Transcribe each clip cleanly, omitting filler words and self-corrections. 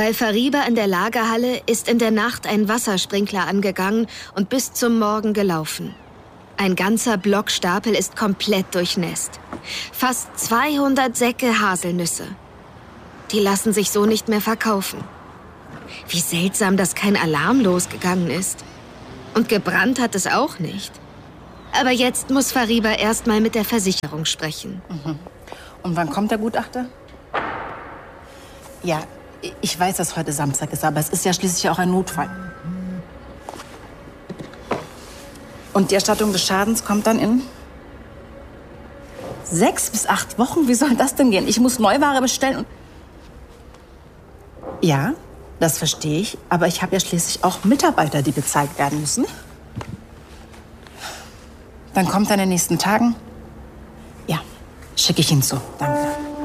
Bei Fariba in der Lagerhalle ist in der Nacht ein Wassersprinkler angegangen und bis zum Morgen gelaufen. Ein ganzer Blockstapel ist komplett durchnässt. Fast 200 Säcke Haselnüsse. Die lassen sich so nicht mehr verkaufen. Wie seltsam, dass kein Alarm losgegangen ist. Und gebrannt hat es auch nicht. Aber jetzt muss Fariba erst mal mit der Versicherung sprechen. Und wann kommt der Gutachter? Ja, ich weiß, dass heute Samstag ist, aber es ist ja schließlich auch ein Notfall. Und die Erstattung des Schadens kommt dann in 6 bis 8 Wochen? Wie soll das denn gehen? Ich muss Neuware bestellen und... Ja, das verstehe ich. Aber ich habe ja schließlich auch Mitarbeiter, die bezahlt werden müssen. Dann kommt er in den nächsten Tagen. Ja, schicke ich ihn zu. Danke.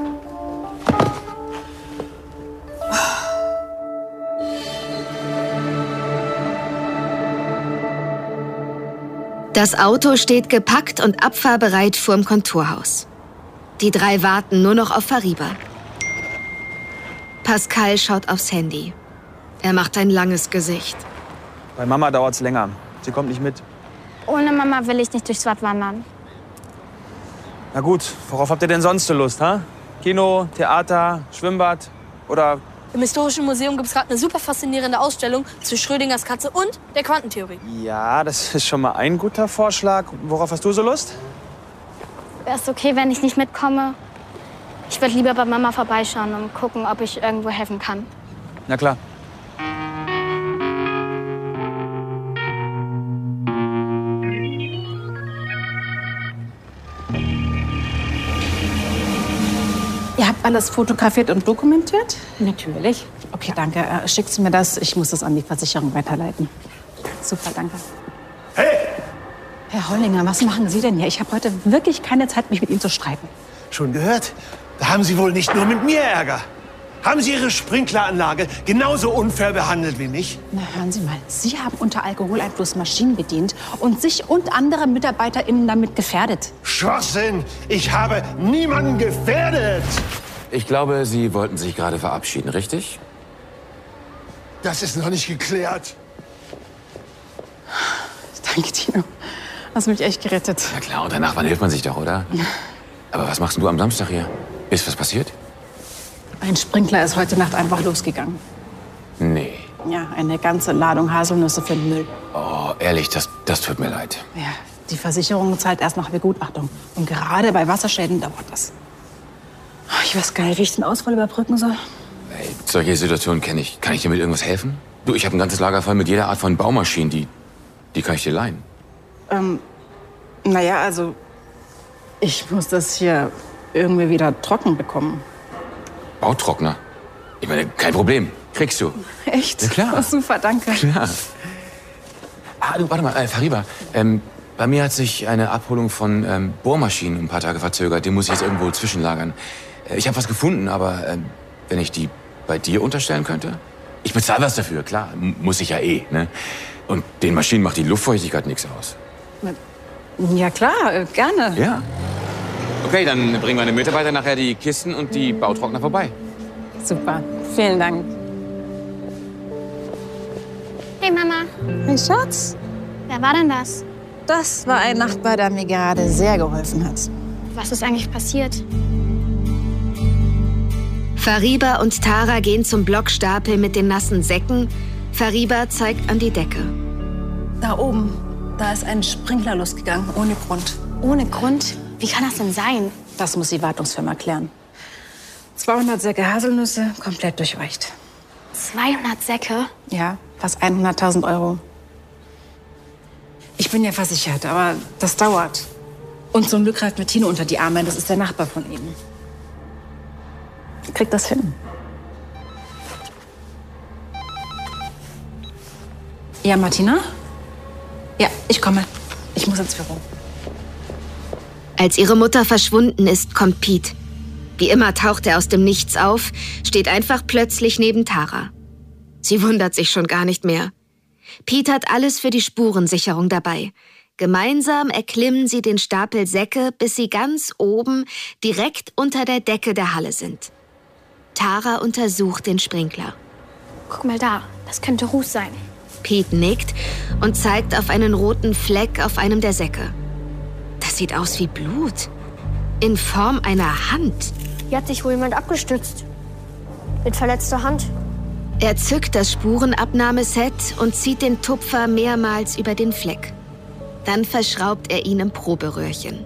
Das Auto steht gepackt und abfahrbereit vorm Kontorhaus. Die 3 warten nur noch auf Fariba. Pascal schaut aufs Handy. Er macht ein langes Gesicht. Bei Mama dauert's länger. Sie kommt nicht mit. Ohne Mama will ich nicht durchs Watt wandern. Na gut, worauf habt ihr denn sonst so Lust, ha? Kino, Theater, Schwimmbad oder... Im Historischen Museum gibt es gerade eine super faszinierende Ausstellung zu Schrödingers Katze und der Quantentheorie. Ja, das ist schon mal ein guter Vorschlag. Worauf hast du so Lust? Wäre es okay, wenn ich nicht mitkomme? Ich würde lieber bei Mama vorbeischauen und gucken, ob ich irgendwo helfen kann. Na klar. Ihr habt alles fotografiert und dokumentiert? Natürlich. Okay, danke. Schickst du mir das? Ich muss das an die Versicherung weiterleiten. Super, danke. Hey! Herr Hollinger, was machen Sie denn hier? Ich habe heute wirklich keine Zeit, mich mit Ihnen zu streiten. Schon gehört? Da haben Sie wohl nicht nur mit mir Ärger. Haben Sie Ihre Sprinkleranlage genauso unfair behandelt wie mich? Na, hören Sie mal. Sie haben unter Alkoholeinfluss Maschinen bedient und sich und andere MitarbeiterInnen damit gefährdet. Schwachsinn! Ich habe niemanden gefährdet! Ich glaube, Sie wollten sich gerade verabschieden, richtig? Das ist noch nicht geklärt. Danke, Tino. Hast mich echt gerettet. Na klar, unter Nachbarn hilft man sich doch, oder? Aber was machst denn du am Samstag hier? Ist was passiert? Ein Sprinkler ist heute Nacht einfach losgegangen. Nee. Ja, eine ganze Ladung Haselnüsse für den Müll. Oh, ehrlich, das tut mir leid. Ja, die Versicherung zahlt erst nach Begutachtung. Und gerade bei Wasserschäden dauert das. Ich weiß gar nicht, wie ich den Ausfall überbrücken soll. Hey, solche Situationen kenne ich. Kann ich dir mit irgendwas helfen? Du, ich habe ein ganzes Lager voll mit jeder Art von Baumaschinen, die kann ich dir leihen. Naja, also ich muss das hier irgendwie wieder trocken bekommen. Bautrockner? Ich meine, kein Problem. Kriegst du. Echt? Ja, klar. Oh, super, danke. Klar. Ah, du, warte mal, Fariba. Bei mir hat sich eine Abholung von Bohrmaschinen ein paar Tage verzögert. Die muss ich jetzt irgendwo zwischenlagern. Ich habe was gefunden, aber wenn ich die bei dir unterstellen könnte? Ich bezahle was dafür, klar. Muss ich ja eh, ne? Und den Maschinen macht die Luftfeuchtigkeit nichts aus. Ja klar, gerne. Ja. Okay, dann bringen meine Mitarbeiter nachher die Kisten und die Bautrockner vorbei. Super, vielen Dank. Hey Mama, Hey Schatz, wer war denn das? das war ein Nachbar, der mir gerade sehr geholfen hat. Was ist eigentlich passiert? Fariba und Tara gehen zum Blockstapel mit den nassen Säcken. Fariba zeigt an die Decke. Da oben, da ist ein Sprinkler losgegangen, ohne Grund. Ohne Grund? Wie kann das denn sein? Das muss die Wartungsfirma klären. 200 Säcke Haselnüsse, komplett durchweicht. 200 Säcke? Ja, fast 100.000 Euro. Ich bin ja versichert, aber das dauert. Und zum Glück greift mir Tino unter die Arme, das ist der Nachbar von ihm. Kriegt das hin. Ja, Martina? Ja, ich komme. Ich muss ins Büro. Als ihre Mutter verschwunden ist, kommt Pete. Wie immer taucht er aus dem Nichts auf, steht einfach plötzlich neben Tara. Sie wundert sich schon gar nicht mehr. Pete hat alles für die Spurensicherung dabei. Gemeinsam erklimmen sie den Stapel Säcke, bis sie ganz oben, direkt unter der Decke der Halle sind. Tara untersucht den Sprinkler. Guck mal da, das könnte Ruth sein. Pete nickt und zeigt auf einen roten Fleck auf einem der Säcke. Das sieht aus wie Blut. In Form einer Hand. Hier hat sich wohl jemand abgestützt. Mit verletzter Hand. Er zückt das Spurenabnahmeset und zieht den Tupfer mehrmals über den Fleck. Dann verschraubt er ihn im Proberöhrchen.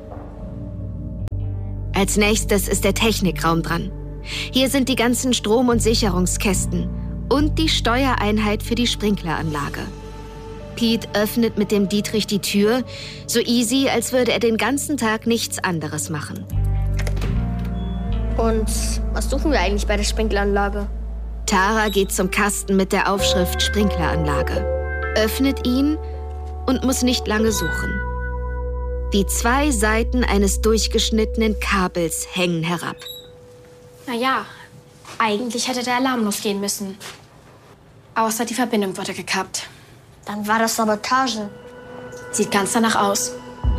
Als nächstes ist der Technikraum dran. Hier sind die ganzen Strom- und Sicherungskästen und die Steuereinheit für die Sprinkleranlage. Pete öffnet mit dem Dietrich die Tür, so easy, als würde er den ganzen Tag nichts anderes machen. Und was suchen wir eigentlich bei der Sprinkleranlage? Tara geht zum Kasten mit der Aufschrift Sprinkleranlage, öffnet ihn und muss nicht lange suchen. Die 2 Seiten eines durchgeschnittenen Kabels hängen herab. Naja, eigentlich hätte der Alarm losgehen müssen. Außer die Verbindung wurde gekappt. Dann war das Sabotage. Sieht ganz danach aus.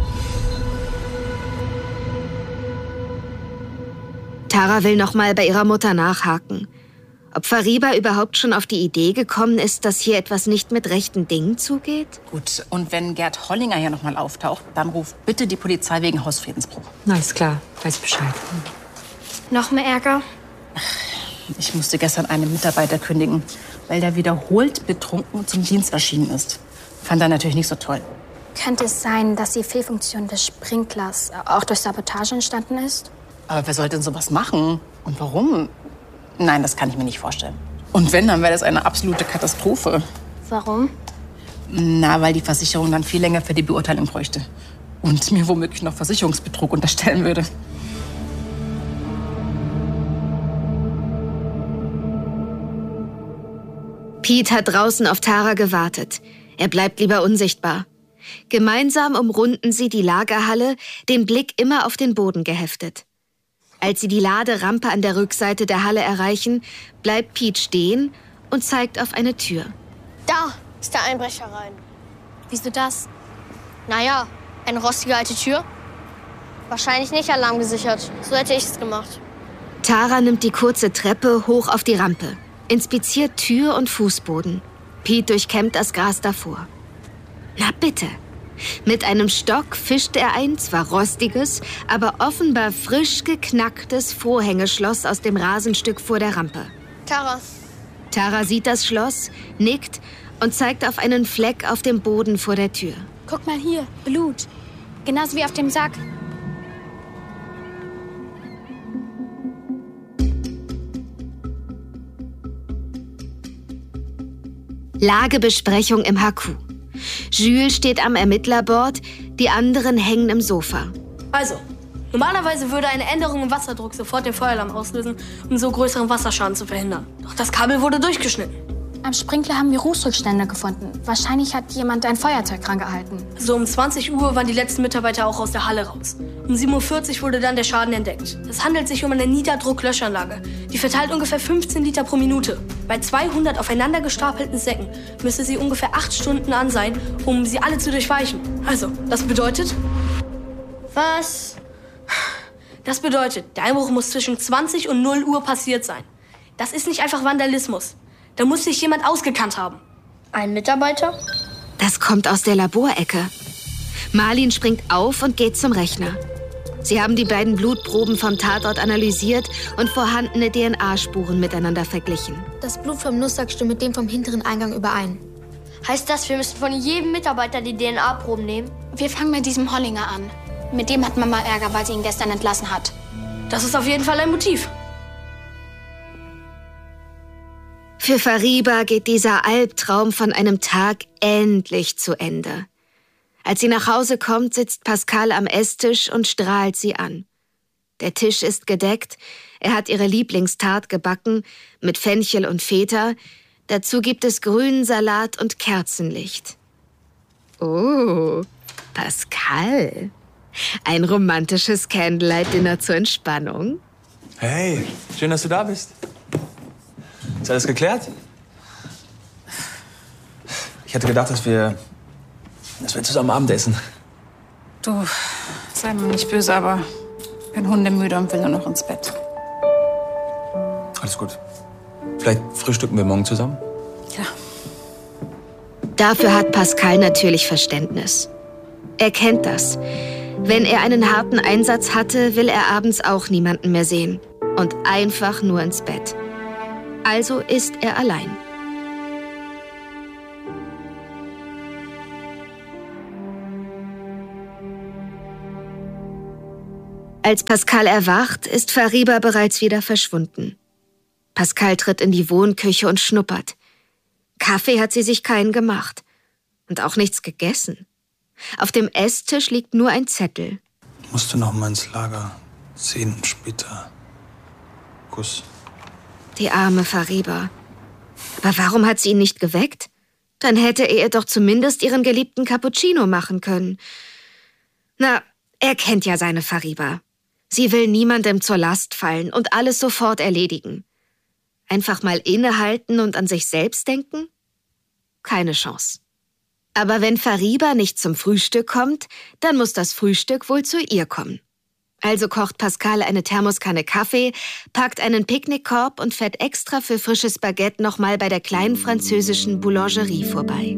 Tara will noch mal bei ihrer Mutter nachhaken. Ob Fariba überhaupt schon auf die Idee gekommen ist, dass hier etwas nicht mit rechten Dingen zugeht? Gut, und wenn Gerd Hollinger hier noch mal auftaucht, dann ruft bitte die Polizei wegen Hausfriedensbruch. Na, ist klar. Weiß Bescheid. Noch mehr Ärger? Ich musste gestern einen Mitarbeiter kündigen, weil der wiederholt betrunken zum Dienst erschienen ist. Fand er natürlich nicht so toll. Könnte es sein, dass die Fehlfunktion des Sprinklers auch durch Sabotage entstanden ist? Aber wer sollte denn sowas machen? Und warum? Nein, das kann ich mir nicht vorstellen. Und wenn, dann wäre das eine absolute Katastrophe. Warum? Na, weil die Versicherung dann viel länger für die Beurteilung bräuchte. Und mir womöglich noch Versicherungsbetrug unterstellen würde. Pete hat draußen auf Tara gewartet. Er bleibt lieber unsichtbar. Gemeinsam umrunden sie die Lagerhalle, den Blick immer auf den Boden geheftet. Als sie die Laderampe an der Rückseite der Halle erreichen, bleibt Pete stehen und zeigt auf eine Tür. Da ist der Einbrecher rein. Wieso das? Naja, eine rostige alte Tür. Wahrscheinlich nicht alarmgesichert. So hätte ich es gemacht. Tara nimmt die kurze Treppe hoch auf die Rampe, inspiziert Tür und Fußboden. Pete durchkämmt das Gras davor. Na bitte. Mit einem Stock fischt er ein zwar rostiges, aber offenbar frisch geknacktes Vorhängeschloss aus dem Rasenstück vor der Rampe. Tara. Tara sieht das Schloss, nickt und zeigt auf einen Fleck auf dem Boden vor der Tür. Guck mal hier, Blut. Genauso wie auf dem Sack. Lagebesprechung im HQ. Jules steht am Ermittlerboard, die anderen hängen im Sofa. Also, normalerweise würde eine Änderung im Wasserdruck sofort den Feueralarm auslösen, um so größeren Wasserschaden zu verhindern. Doch das Kabel wurde durchgeschnitten. Am Sprinkler haben wir Rußrückstände gefunden. Wahrscheinlich hat jemand ein Feuerzeug dran gehalten. So um 20 Uhr waren die letzten Mitarbeiter auch aus der Halle raus. Um 7:40 Uhr wurde dann der Schaden entdeckt. Es handelt sich um eine Niederdrucklöschanlage. Die verteilt ungefähr 15 Liter pro Minute. Bei 200 aufeinander gestapelten Säcken müsste sie ungefähr 8 Stunden an sein, um sie alle zu durchweichen. Also, das bedeutet... Was? Das bedeutet, der Einbruch muss zwischen 20 und 0 Uhr passiert sein. Das ist nicht einfach Vandalismus. Da muss sich jemand ausgekannt haben. Ein Mitarbeiter? Das kommt aus der Laborecke. Marlin springt auf und geht zum Rechner. Sie haben die beiden Blutproben vom Tatort analysiert und vorhandene DNA-Spuren miteinander verglichen. Das Blut vom Nusssack stimmt mit dem vom hinteren Eingang überein. Heißt das, wir müssen von jedem Mitarbeiter die DNA-Proben nehmen? Wir fangen mit diesem Hollinger an. Mit dem hat Mama Ärger, weil sie ihn gestern entlassen hat. Das ist auf jeden Fall ein Motiv. Für Fariba geht dieser Albtraum von einem Tag endlich zu Ende. Als sie nach Hause kommt, sitzt Pascal am Esstisch und strahlt sie an. Der Tisch ist gedeckt, er hat ihre Lieblingstart gebacken, mit Fenchel und Feta. Dazu gibt es grünen Salat und Kerzenlicht. Oh, Pascal. Ein romantisches Candlelight-Dinner zur Entspannung. Hey, schön, dass du da bist. Ist alles geklärt? Ich hatte gedacht, dass wir zusammen Abendessen. Du, sei mir nicht böse, aber ich bin hundemüde und will nur noch ins Bett. Alles gut. Vielleicht frühstücken wir morgen zusammen? Dafür hat Pascal natürlich Verständnis. Er kennt das. Wenn er einen harten Einsatz hatte, will er abends auch niemanden mehr sehen und einfach nur ins Bett. Also ist er allein. Als Pascal erwacht, ist Fariba bereits wieder verschwunden. Pascal tritt in die Wohnküche und schnuppert. Kaffee hat sie sich keinen gemacht und auch nichts gegessen. Auf dem Esstisch liegt nur ein Zettel. Musste noch mal ins Lager. 10 später. Kuss. Die arme Fariba. Aber warum hat sie ihn nicht geweckt? Dann hätte er ihr doch zumindest ihren geliebten Cappuccino machen können. Na, er kennt ja seine Fariba. Sie will niemandem zur Last fallen und alles sofort erledigen. Einfach mal innehalten und an sich selbst denken? Keine Chance. Aber wenn Fariba nicht zum Frühstück kommt, dann muss das Frühstück wohl zu ihr kommen. Also kocht Pascal eine Thermoskanne Kaffee, packt einen Picknickkorb und fährt extra für frisches Baguette nochmal bei der kleinen französischen Boulangerie vorbei.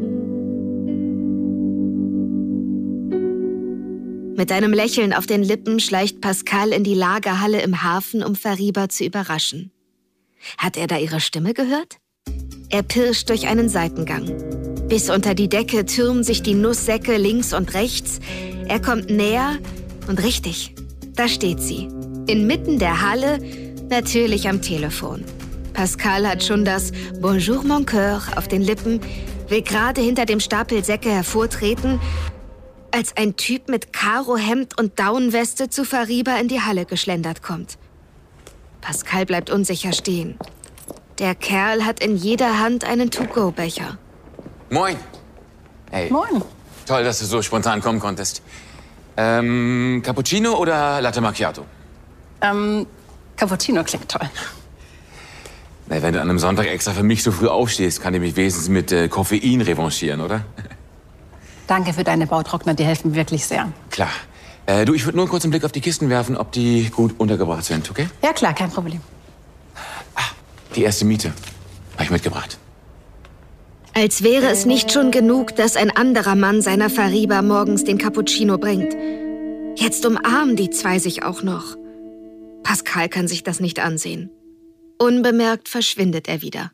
Mit einem Lächeln auf den Lippen schleicht Pascal in die Lagerhalle im Hafen, um Fariba zu überraschen. Hat er da ihre Stimme gehört? Er pirscht durch einen Seitengang. Bis unter die Decke türmen sich die Nusssäcke links und rechts. Er kommt näher und richtig, da steht sie. Inmitten der Halle, natürlich am Telefon. Pascal hat schon das Bonjour mon cœur auf den Lippen, will gerade hinter dem Stapel Säcke hervortreten, als ein Typ mit Karohemd und Daunenweste zu Fariba in die Halle geschlendert kommt. Pascal bleibt unsicher stehen. Der Kerl hat in jeder Hand einen To-Go-Becher. Moin. Hey. Moin. Toll, dass du so spontan kommen konntest. Cappuccino oder Latte Macchiato? Cappuccino klingt toll. Na, wenn du an einem Sonntag extra für mich so früh aufstehst, kann ich mich wenigstens mit Koffein revanchieren, oder? Danke für deine Bautrockner, die helfen wirklich sehr. Klar. Du, ich würde nur kurz einen Blick auf die Kisten werfen, ob die gut untergebracht sind, okay? Ja klar, kein Problem. Die erste Miete habe ich mitgebracht. Als wäre es nicht schon genug, dass ein anderer Mann seiner Fariba morgens den Cappuccino bringt. Jetzt umarmen die zwei sich auch noch. Pascal kann sich das nicht ansehen. Unbemerkt verschwindet er wieder.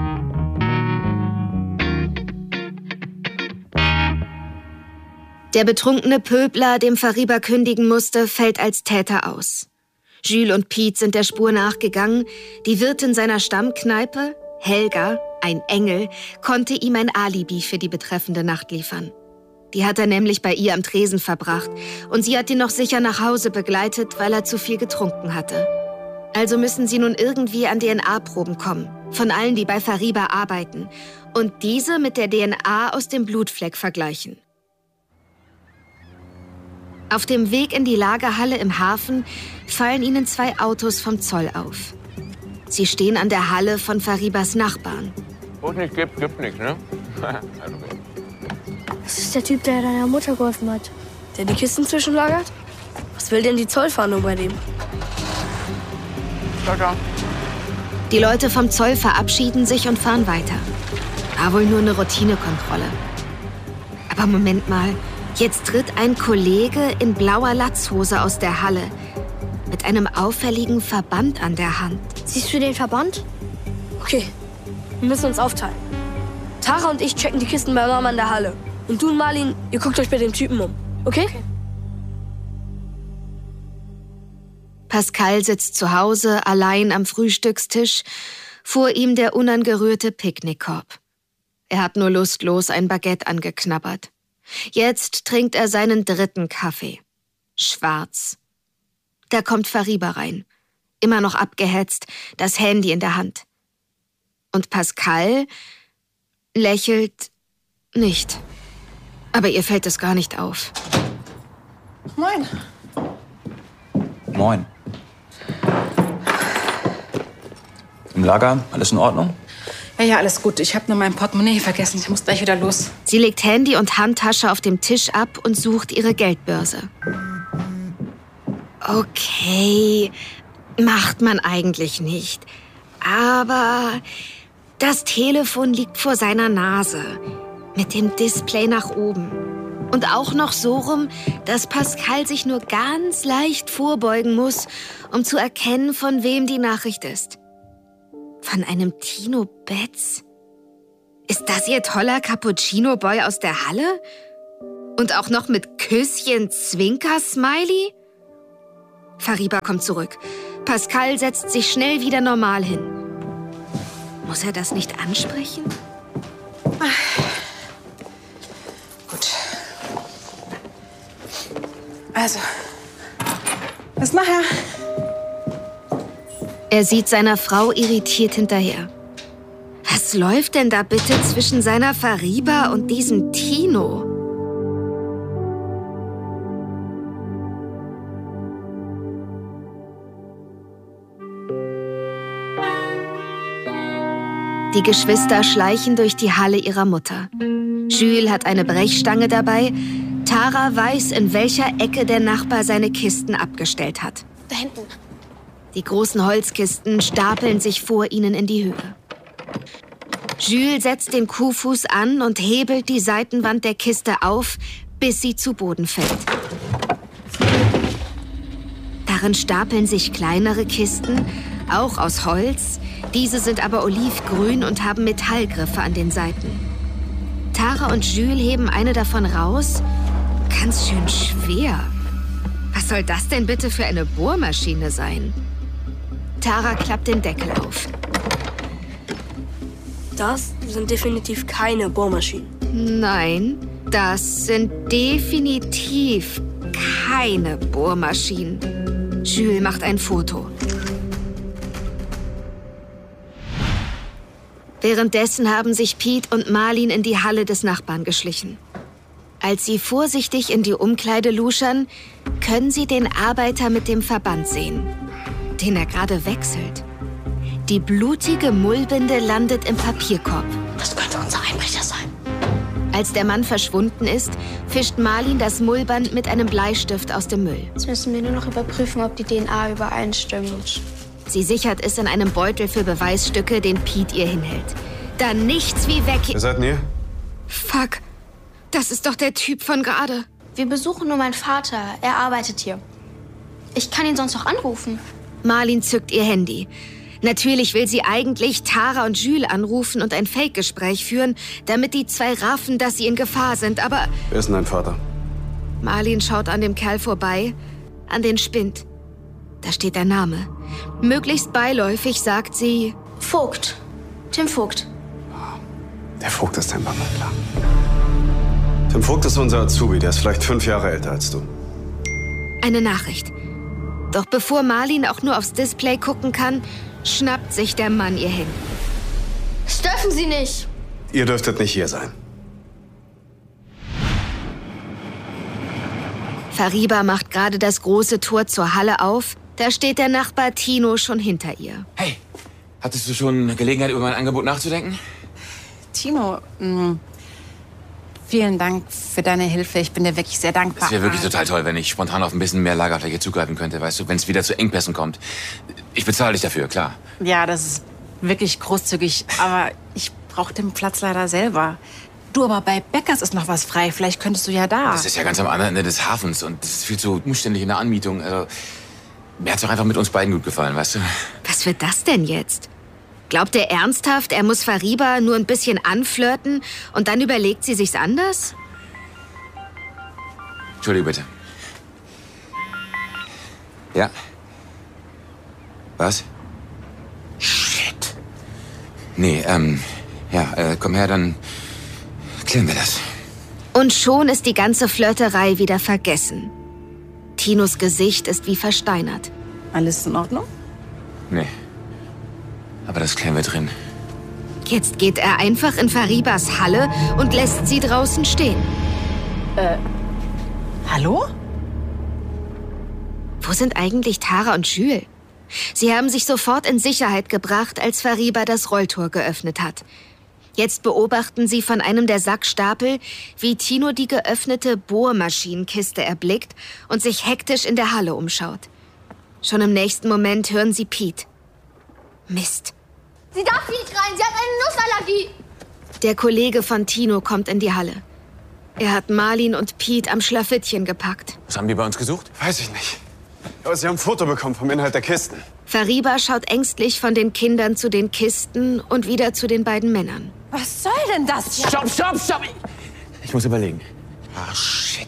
Der betrunkene Pöbler, dem Fariba kündigen musste, fällt als Täter aus. Jules und Piet sind der Spur nachgegangen. Die Wirtin seiner Stammkneipe, Helga, ein Engel, konnte ihm ein Alibi für die betreffende Nacht liefern. Die hat er nämlich bei ihr am Tresen verbracht und sie hat ihn noch sicher nach Hause begleitet, weil er zu viel getrunken hatte. Also müssen sie nun irgendwie an DNA-Proben kommen, von allen, die bei Fariba arbeiten, und diese mit der DNA aus dem Blutfleck vergleichen. Auf dem Weg in die Lagerhalle im Hafen fallen ihnen 2 Autos vom Zoll auf. Sie stehen an der Halle von Faribas Nachbarn. Wo es nicht gibt, gibt nichts, ne? Das ist der Typ, der deiner Mutter geholfen hat. Der die Kisten zwischenlagert? Was will denn die Zollfahndung bei dem? Die Leute vom Zoll verabschieden sich und fahren weiter. War wohl nur eine Routinekontrolle. Aber Moment mal, jetzt tritt ein Kollege in blauer Latzhose aus der Halle mit einem auffälligen Verband an der Hand. Siehst du den Verband? Okay, wir müssen uns aufteilen. Tara und ich checken die Kisten bei Mama in der Halle. Und du und Marlin, ihr guckt euch bei dem Typen um. Okay? Pascal sitzt zu Hause allein am Frühstückstisch, vor ihm der unangerührte Picknickkorb. Er hat nur lustlos ein Baguette angeknabbert. Jetzt trinkt er seinen 3. Kaffee. Schwarz. Da kommt Fariba rein. Immer noch abgehetzt, das Handy in der Hand. Und Pascal lächelt nicht. Aber ihr fällt es gar nicht auf. Moin. Moin. Im Lager, alles in Ordnung? Ja, alles gut. Ich habe nur mein Portemonnaie vergessen. Ich muss gleich wieder los. Sie legt Handy und Handtasche auf dem Tisch ab und sucht ihre Geldbörse. Okay, macht man eigentlich nicht. Aber das Telefon liegt vor seiner Nase. Mit dem Display nach oben. Und auch noch so rum, dass Pascal sich nur ganz leicht vorbeugen muss, um zu erkennen, von wem die Nachricht ist. Von einem Tino Betz? Ist das ihr toller Cappuccino-Boy aus der Halle? Und auch noch mit Küsschen-Zwinker-Smiley? Fariba kommt zurück. Pascal setzt sich schnell wieder normal hin. Muss er das nicht ansprechen? Gut. Also, bis nachher. Er sieht seiner Frau irritiert hinterher. Was läuft denn da bitte zwischen seiner Fariba und diesem Tino? Die Geschwister schleichen durch die Halle ihrer Mutter. Jules hat eine Brechstange dabei. Tara weiß, in welcher Ecke der Nachbar seine Kisten abgestellt hat. Da hinten. Die großen Holzkisten stapeln sich vor ihnen in die Höhe. Jules setzt den Kuhfuß an und hebelt die Seitenwand der Kiste auf, bis sie zu Boden fällt. Darin stapeln sich kleinere Kisten, auch aus Holz. Diese sind aber olivgrün und haben Metallgriffe an den Seiten. Tara und Jules heben eine davon raus. Ganz schön schwer. Was soll das denn bitte für eine Bohrmaschine sein? Tara klappt den Deckel auf. Das sind definitiv keine Bohrmaschinen. Nein, das sind definitiv keine Bohrmaschinen. Jules macht ein Foto. Währenddessen haben sich Pete und Marlin in die Halle des Nachbarn geschlichen. Als sie vorsichtig in die Umkleide luschern, können sie den Arbeiter mit dem Verband sehen, den er gerade wechselt. Die blutige Mullbinde landet im Papierkorb. Das könnte unser Einbrecher sein. Als der Mann verschwunden ist, fischt Marlin das Mullband mit einem Bleistift aus dem Müll. Jetzt müssen wir nur noch überprüfen, ob die DNA übereinstimmt. Sie sichert es in einem Beutel für Beweisstücke, den Pete ihr hinhält. Dann nichts wie weg... Wer seid ihr? Fuck, das ist doch der Typ von gerade. Wir besuchen nur meinen Vater. Er arbeitet hier. Ich kann ihn sonst noch anrufen. Marlin zückt ihr Handy. Natürlich will sie eigentlich Tara und Jules anrufen und ein Fake-Gespräch führen, damit die zwei raffen, dass sie in Gefahr sind, aber... Wer ist denn dein Vater? Marlin schaut an dem Kerl vorbei, an den Spind. Da steht der Name. Möglichst beiläufig sagt sie... Vogt. Tim Vogt. Der Vogt ist dein Papa, klar. Tim Vogt ist unser Azubi, der ist vielleicht 5 Jahre älter als du. Eine Nachricht. Doch bevor Marlin auch nur aufs Display gucken kann, schnappt sich der Mann ihr Handy. Das dürfen Sie nicht. Ihr dürftet nicht hier sein. Fariba macht gerade das große Tor zur Halle auf. Da steht der Nachbar Tino schon hinter ihr. Hey, hattest du schon Gelegenheit, über mein Angebot nachzudenken? Tino, vielen Dank für deine Hilfe. Ich bin dir wirklich sehr dankbar. Es wäre wirklich total toll, wenn ich spontan auf ein bisschen mehr Lagerfläche zugreifen könnte, weißt du, wenn es wieder zu Engpässen kommt. Ich bezahle dich dafür, klar. Ja, das ist wirklich großzügig, aber ich brauche den Platz leider selber. Du, aber bei Beckers ist noch was frei. Vielleicht könntest du ja da. Das ist ja ganz am anderen Ende des Hafens und das ist viel zu umständlich in der Anmietung. Also, mir hat's doch einfach mit uns beiden gut gefallen, weißt du? Was wird das denn jetzt? Glaubt er ernsthaft, er muss Fariba nur ein bisschen anflirten und dann überlegt sie sich's anders? Entschuldige bitte. Ja? Was? Shit. Nee, komm her, dann klären wir das. Und schon ist die ganze Flirterei wieder vergessen. Tinos Gesicht ist wie versteinert. Alles in Ordnung? Nee. Aber das klären wir drin. Jetzt geht er einfach in Faribas Halle und lässt sie draußen stehen. Hallo? Wo sind eigentlich Tara und Jules? Sie haben sich sofort in Sicherheit gebracht, als Fariba das Rolltor geöffnet hat. Jetzt beobachten sie von einem der Sackstapel, wie Tino die geöffnete Bohrmaschinenkiste erblickt und sich hektisch in der Halle umschaut. Schon im nächsten Moment hören sie Pete. Mist. Sie darf hier nicht rein, sie hat eine Nussallergie. Der Kollege von Tino kommt in die Halle. Er hat Marlin und Pete am Schlafittchen gepackt. Was haben die bei uns gesucht? Weiß ich nicht. Aber sie haben ein Foto bekommen vom Inhalt der Kisten. Fariba schaut ängstlich von den Kindern zu den Kisten und wieder zu den beiden Männern. Was soll denn das? Stopp! Ich muss überlegen. Ah, shit.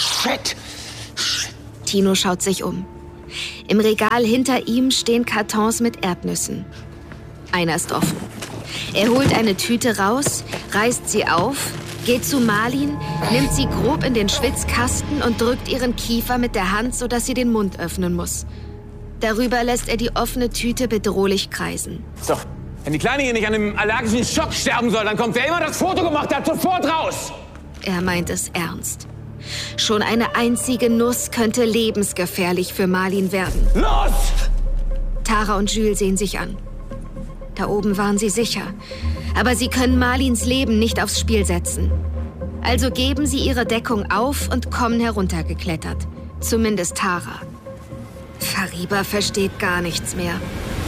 Tino schaut sich um. Im Regal hinter ihm stehen Kartons mit Erdnüssen. Einer ist offen. Er holt eine Tüte raus, reißt sie auf, geht zu Marlin, nimmt sie grob in den Schwitzkasten und drückt ihren Kiefer mit der Hand, sodass sie den Mund öffnen muss. Darüber lässt er die offene Tüte bedrohlich kreisen. So, wenn die Kleine hier nicht an einem allergischen Schock sterben soll, dann kommt wer immer das Foto gemacht hat, sofort raus! Er meint es ernst. Schon eine einzige Nuss könnte lebensgefährlich für Marlin werden. Los! Tara und Jules sehen sich an. Da oben waren sie sicher. Aber sie können Marlins Leben nicht aufs Spiel setzen. Also geben sie ihre Deckung auf und kommen heruntergeklettert. Zumindest Tara. Fariba versteht gar nichts mehr.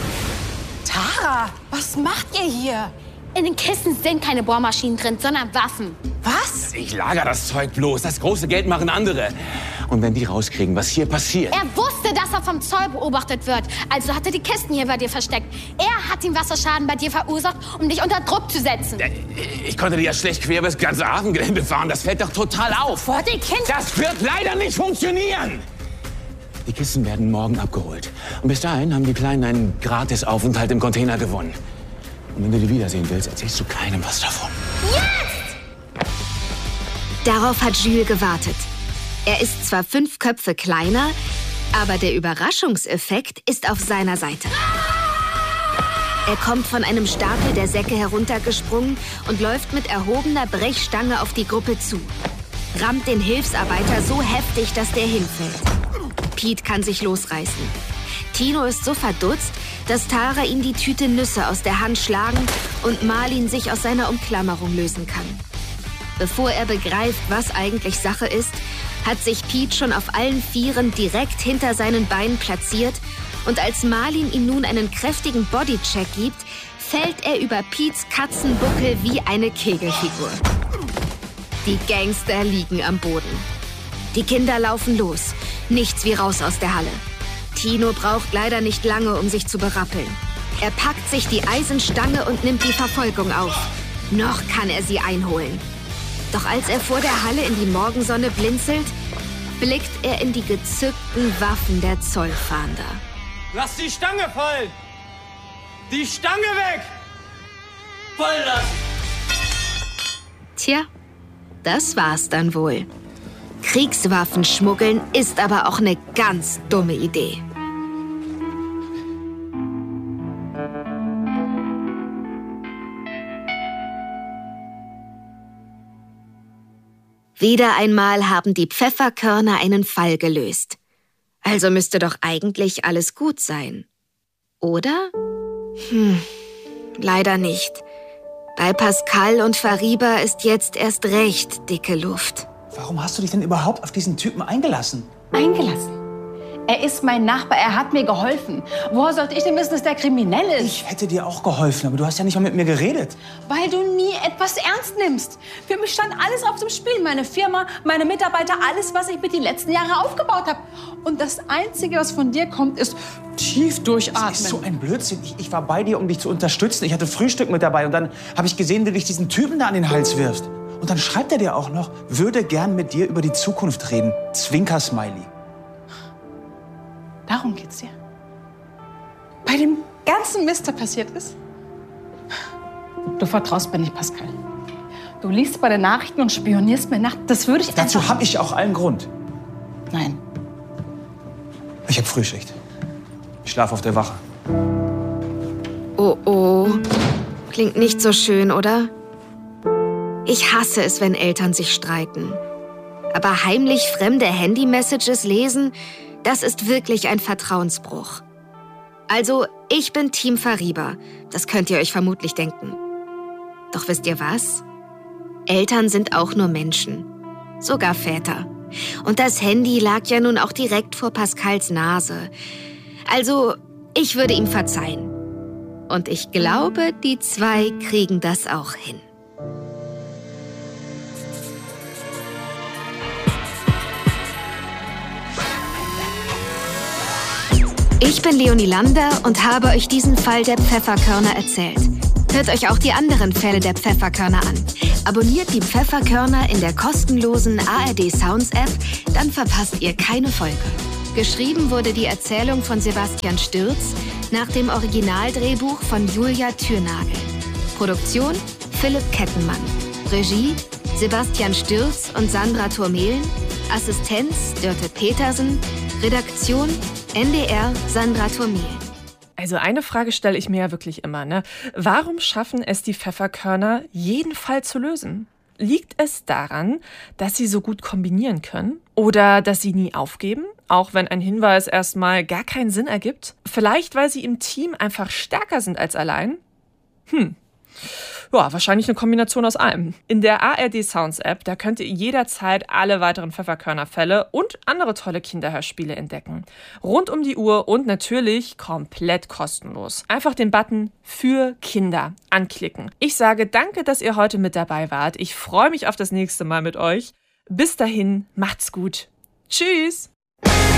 Tara, was macht ihr hier? In den Kisten sind keine Bohrmaschinen drin, sondern Waffen. Was? Ich lager das Zeug bloß. Das große Geld machen andere. Und wenn die rauskriegen, was hier passiert... Er wusste, dass er vom Zoll beobachtet wird. Also hat er die Kisten hier bei dir versteckt. Er hat den Wasserschaden bei dir verursacht, um dich unter Druck zu setzen. Ich konnte dir ja schlecht quer über das ganze Hafengelände fahren. Das fällt doch total auf. Vor die Kinder... Das wird leider nicht funktionieren. Die Kisten werden morgen abgeholt. Und bis dahin haben die Kleinen einen Gratisaufenthalt im Container gewonnen. Und wenn du die wiedersehen willst, erzählst du keinem was davon. Jetzt! Darauf hat Jules gewartet. Er ist zwar 5 Köpfe kleiner, aber der Überraschungseffekt ist auf seiner Seite. Er kommt von einem Stapel der Säcke heruntergesprungen und läuft mit erhobener Brechstange auf die Gruppe zu. Rammt den Hilfsarbeiter so heftig, dass der hinfällt. Pete kann sich losreißen. Tino ist so verdutzt, dass Tara ihm die Tüte Nüsse aus der Hand schlagen und Marlin sich aus seiner Umklammerung lösen kann. Bevor er begreift, was eigentlich Sache ist, hat sich Pete schon auf allen Vieren direkt hinter seinen Beinen platziert und als Marlin ihm nun einen kräftigen Bodycheck gibt, fällt er über Petes Katzenbuckel wie eine Kegelfigur. Die Gangster liegen am Boden. Die Kinder laufen los, nichts wie raus aus der Halle. Tino braucht leider nicht lange, um sich zu berappeln. Er packt sich die Eisenstange und nimmt die Verfolgung auf. Noch kann er sie einholen. Doch als er vor der Halle in die Morgensonne blinzelt, blickt er in die gezückten Waffen der Zollfahnder. Lass die Stange fallen! Die Stange weg! Fallen lassen! Tja, das war's dann wohl. Kriegswaffen schmuggeln ist aber auch eine ganz dumme Idee. Wieder einmal haben die Pfefferkörner einen Fall gelöst. Also müsste doch eigentlich alles gut sein. Oder? Leider nicht. Bei Pascal und Fariba ist jetzt erst recht dicke Luft. Warum hast du dich denn überhaupt auf diesen Typen eingelassen? Eingelassen? Er ist mein Nachbar, er hat mir geholfen. Woher sollte ich denn wissen, dass der kriminell ist? Ich hätte dir auch geholfen, aber du hast ja nicht mal mit mir geredet. Weil du nie etwas ernst nimmst. Für mich stand alles auf dem Spiel. Meine Firma, meine Mitarbeiter, alles, was ich mir die letzten Jahre aufgebaut habe. Und das Einzige, was von dir kommt, ist tief durchatmen. Das ist so ein Blödsinn. Ich war bei dir, um dich zu unterstützen. Ich hatte Frühstück mit dabei und dann habe ich gesehen, wie du dich diesen Typen da an den Hals wirfst. Und dann schreibt er dir auch noch, würde gern mit dir über die Zukunft reden. Zwinker-Smiley. Darum geht's dir. Bei dem ganzen Mist, der passiert ist. Du vertraust mir nicht, Pascal. Du liest bei den Nachrichten und spionierst mir nach. Das würde ich Dazu habe ich auch allen Grund. Nein. Ich habe Frühschicht. Ich schlafe auf der Wache. Oh. Klingt nicht so schön, oder? Ich hasse es, wenn Eltern sich streiten. Aber heimlich fremde Handy-Messages lesen, das ist wirklich ein Vertrauensbruch. Also, ich bin Team Fariba. Das könnt ihr euch vermutlich denken. Doch wisst ihr was? Eltern sind auch nur Menschen. Sogar Väter. Und das Handy lag ja nun auch direkt vor Pascals Nase. Also, ich würde ihm verzeihen. Und ich glaube, die zwei kriegen das auch hin. Ich bin Leonie Lander und habe euch diesen Fall der Pfefferkörner erzählt. Hört euch auch die anderen Fälle der Pfefferkörner an. Abonniert die Pfefferkörner in der kostenlosen ARD Sounds App, dann verpasst ihr keine Folge. Geschrieben wurde die Erzählung von Sebastian Stürz nach dem Originaldrehbuch von Julia Thürnagel. Produktion Philipp Kettenmann. Regie Sebastian Stürz und Sandra Turmelen. Assistenz Dörte Petersen. Redaktion NDR Sandra Turmelen. Also eine Frage stelle ich mir ja wirklich immer, ne? Warum schaffen es die Pfefferkörner, jeden Fall zu lösen? Liegt es daran, dass sie so gut kombinieren können? Oder dass sie nie aufgeben, auch wenn ein Hinweis erstmal gar keinen Sinn ergibt? Vielleicht, weil sie im Team einfach stärker sind als allein? Ja, wahrscheinlich eine Kombination aus allem. In der ARD Sounds App, da könnt ihr jederzeit alle weiteren Pfefferkörner-Fälle und andere tolle Kinderhörspiele entdecken. Rund um die Uhr und natürlich komplett kostenlos. Einfach den Button für Kinder anklicken. Ich sage danke, dass ihr heute mit dabei wart. Ich freue mich auf das nächste Mal mit euch. Bis dahin, macht's gut. Tschüss!